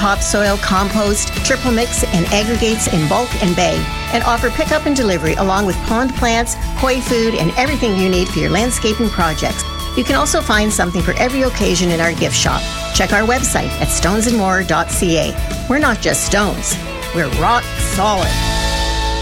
topsoil, compost, triple mix, and aggregates in bulk and bag, and offer pickup and delivery along with pond plants, koi food, and everything you need for your landscaping projects. You can also find something for every occasion in our gift shop. Check our website at stonesandmore.ca. We're not just stones, we're rock solid.